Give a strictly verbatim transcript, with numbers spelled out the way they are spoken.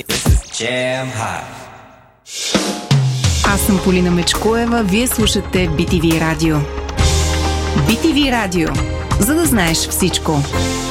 Аз съм Полина Мечкоева, вие слушате Би Ти Ви Радио. Би Ти Ви Радио, за да знаеш всичко.